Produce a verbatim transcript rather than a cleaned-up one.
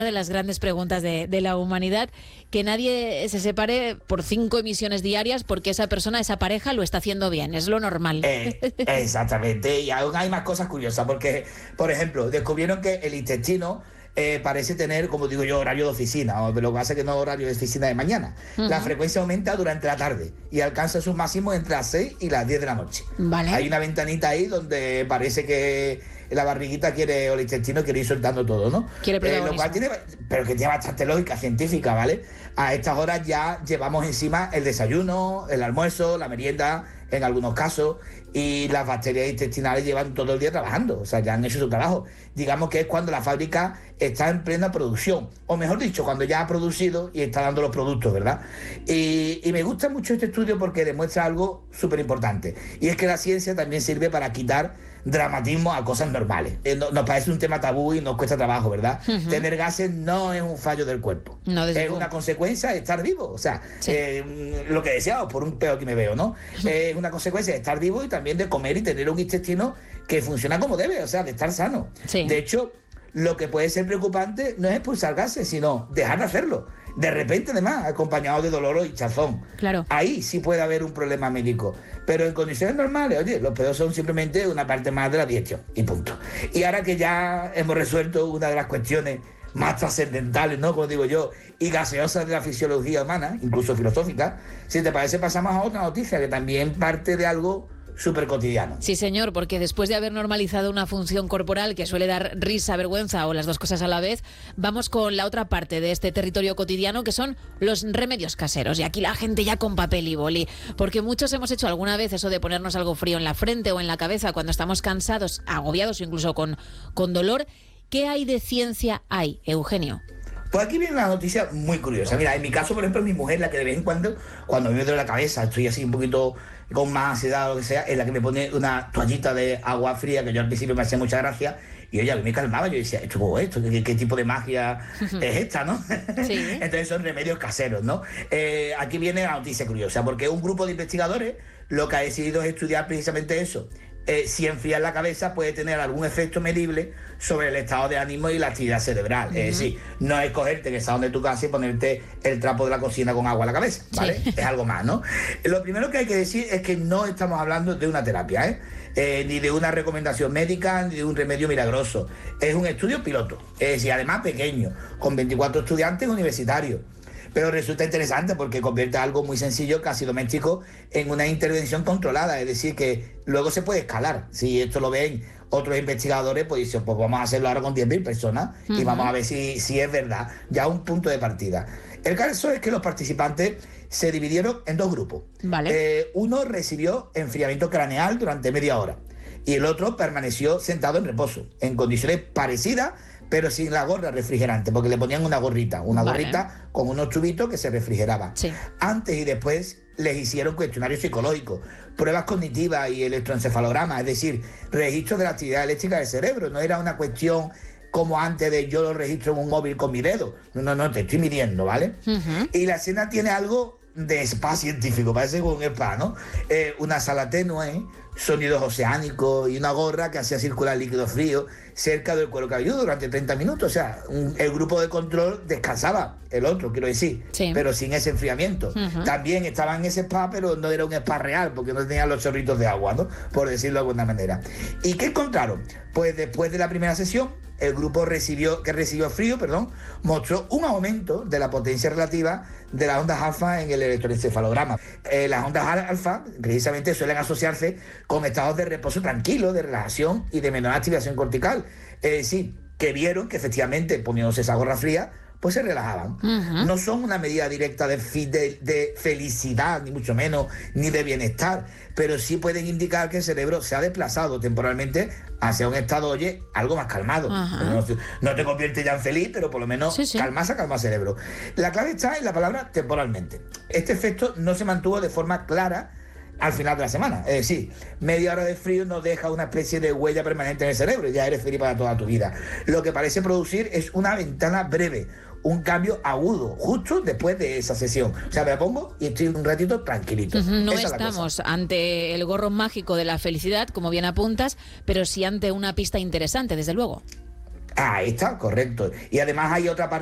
de las grandes preguntas de, de la humanidad, que nadie se separe por cinco emisiones diarias porque esa persona, esa pareja lo está haciendo bien, es lo normal. Eh, exactamente, y aún hay más cosas curiosas, porque, por ejemplo, descubrieron que el intestino eh, parece tener, como digo yo, horario de oficina, o lo que pasa es que no horario de oficina de mañana. Uh-huh. La frecuencia aumenta durante la tarde y alcanza sus máximos entre las seis y las diez de la noche. Vale. Hay una ventanita ahí donde parece que la barriguita quiere, o el intestino quiere ir soltando todo, ¿no? Quiere eh, lo cual tiene, pero que tiene bastante lógica científica, ¿vale? A estas horas ya llevamos encima el desayuno, el almuerzo, la merienda, en algunos casos, y las bacterias intestinales llevan todo el día trabajando, o sea, ya han hecho su trabajo. Digamos que es cuando la fábrica está en plena producción, o mejor dicho, cuando ya ha producido y está dando los productos, ¿verdad? Y, y me gusta mucho este estudio porque demuestra algo súper importante, y es que la ciencia también sirve para quitar dramatismo a cosas normales. Eh, no, nos parece un tema tabú y nos cuesta trabajo, ¿verdad? Uh-huh. Tener gases no es un fallo del cuerpo, no, es luego. una consecuencia de estar vivo, o sea, sí. eh, lo que deseamos, por un peo que me veo, ¿no? Uh-huh. Es una consecuencia de estar vivo y también de comer y tener un intestino que funciona como debe, o sea, de estar sano. Sí. De hecho, lo que puede ser preocupante no es expulsar gases, sino dejar de hacerlo. De repente, además, acompañado de dolor o hinchazón. Claro. Ahí sí puede haber un problema médico. Pero en condiciones normales, oye, los pedos son simplemente una parte más de la digestión. Y punto. Y ahora que ya hemos resuelto una de las cuestiones más trascendentales, ¿no? Como digo yo, y gaseosas de la fisiología humana, incluso filosófica, si te parece, pasamos a otra noticia que también parte de algo súper cotidiano. Sí, señor, porque después de haber normalizado una función corporal que suele dar risa, vergüenza o las dos cosas a la vez, vamos con la otra parte de este territorio cotidiano, que son los remedios caseros. Y aquí la gente ya con papel y boli, porque muchos hemos hecho alguna vez eso de ponernos algo frío en la frente o en la cabeza cuando estamos cansados, agobiados o incluso con, con dolor. ¿Qué hay de ciencia hay, Eugenio? Pues aquí viene una noticia muy curiosa. Mira, en mi caso, por ejemplo, mi mujer, la que de vez en cuando, cuando me duele la cabeza, estoy así un poquito con más ansiedad o lo que sea, es la que me pone una toallita de agua fría, que yo al principio me hacía mucha gracia, y ella me calmaba. Yo decía, ¿esto cómo es esto? ¿Qué, qué tipo de magia es esta, no? Sí. Entonces son remedios caseros, ¿no? Eh, aquí viene la noticia curiosa, porque un grupo de investigadores lo que ha decidido es estudiar precisamente eso. Eh, si enfriar la cabeza puede tener algún efecto medible sobre el estado de ánimo y la actividad cerebral. Uh-huh. Es decir, no es cogerte en el salón de tu casa y ponerte el trapo de la cocina con agua a la cabeza, ¿vale? Sí. Es algo más, ¿no? Lo primero que hay que decir es que no estamos hablando de una terapia, ¿eh? Eh, ni de una recomendación médica, ni de un remedio milagroso. Es un estudio piloto, es decir, además pequeño, con veinticuatro estudiantes universitarios. Pero resulta interesante porque convierte algo muy sencillo, casi doméstico, en una intervención controlada. Es decir, que luego se puede escalar. Si esto lo ven otros investigadores, pues dicen, pues vamos a hacerlo ahora con diez mil personas uh-huh. y vamos a ver si, si es verdad. Ya un punto de partida. El caso es que los participantes se dividieron en dos grupos. Vale. Eh, uno recibió enfriamiento craneal durante media hora y el otro permaneció sentado en reposo, en condiciones parecidas, pero sin la gorra refrigerante, porque le ponían una gorrita, una vale. gorrita con unos tubitos que se refrigeraban. Sí. Antes y después les hicieron cuestionarios psicológicos, pruebas cognitivas y electroencefalogramas, es decir, registros de la actividad eléctrica del cerebro. No era una cuestión como antes de yo lo registro en un móvil con mi dedo. No, no, no, te estoy midiendo, ¿vale? Uh-huh. Y la escena tiene algo de spa científico, parece como un spa, ¿no? Eh, una sala tenue, sonidos oceánicos y una gorra que hacía circular líquido frío cerca del cuero cabelludo durante treinta minutos. O sea, un, el grupo de control descansaba, el otro, quiero decir, sí. pero sin ese enfriamiento. Uh-huh. También estaban en ese spa, pero no era un spa real, porque no tenían los chorritos de agua, ¿no? Por decirlo de alguna manera. ¿Y qué encontraron? Pues después de la primera sesión, el grupo recibió, que recibió frío, perdón, mostró un aumento de la potencia relativa de las ondas alfa en el electroencefalograma. Eh, las ondas alfa precisamente suelen asociarse con estados de reposo tranquilo, de relajación y de menor activación cortical. Es decir, que vieron que efectivamente poniéndose esa gorra fría, pues se relajaban. Uh-huh. No son una medida directa de, de, de felicidad, ni mucho menos, ni de bienestar, pero sí pueden indicar que el cerebro se ha desplazado temporalmente hacia un estado, oye, algo más calmado. Uh-huh. No, no te convierte ya en feliz, pero por lo menos sí, sí. calma, calma el cerebro. La clave está en la palabra temporalmente. Este efecto no se mantuvo de forma clara al final de la semana. Es decir, media hora de frío nos deja una especie de huella permanente en el cerebro y ya eres feliz para toda tu vida. Lo que parece producir es una ventana breve, un cambio agudo, justo después de esa sesión. O sea, me la pongo y estoy un ratito tranquilito. No Esa estamos ante el gorro mágico de la felicidad, como bien apuntas, pero sí ante una pista interesante, desde luego. Ahí está, correcto. Y además hay otra parte